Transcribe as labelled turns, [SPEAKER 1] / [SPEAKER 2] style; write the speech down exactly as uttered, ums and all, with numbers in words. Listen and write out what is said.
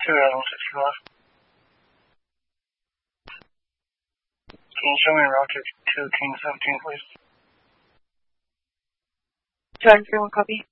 [SPEAKER 1] two Adam sixty-five. Can you show me route to King seventeen, please?
[SPEAKER 2] two Adam three one, copy.